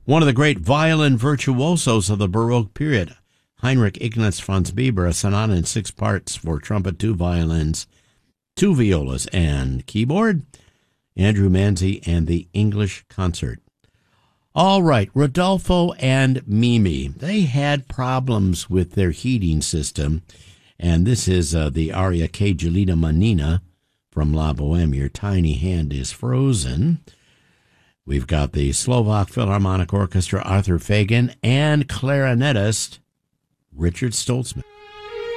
One of the great violin virtuosos of the Baroque period, Heinrich Ignaz Franz Bieber, a sonata in 6 parts for trumpet, 2 violins, 2 violas, and keyboard. Andrew Manzi and the English Concert. All right, Rodolfo and Mimi, they had problems with their heating system, and this is the aria Che gelida manina from La Boheme, Your Tiny Hand is Frozen. We've got the Slovak Philharmonic Orchestra, Arthur Fagan, and clarinetist Richard Stoltzman.